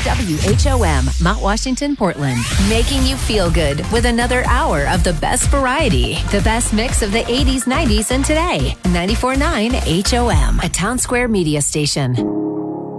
WHOM, Mount Washington, Portland. Making you feel good with another hour of the best variety. The best mix of the 80s, 90s, and today. 94.9 HOM, a Town Square media station.